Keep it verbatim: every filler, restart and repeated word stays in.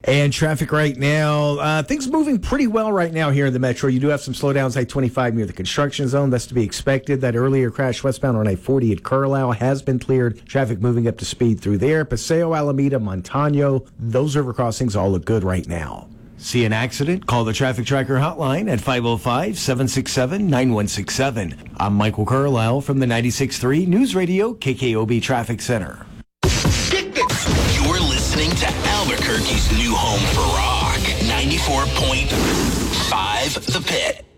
And traffic right now, uh, things moving pretty well right now here in the metro. You do have some slowdowns, I twenty-five near the construction zone. That's to be expected. That earlier crash westbound on I forty at Carlisle has been cleared. Traffic moving up to speed through there. Paseo, Alameda, Montano, those river crossings all look good right now. See an accident? Call the Traffic Tracker hotline at five oh five, seven six seven, nine one six seven. I'm Michael Carlisle from the ninety-six point three News Radio K K O B Traffic Center. You're listening to Albuquerque's new home for rock, ninety-four point five The Pit.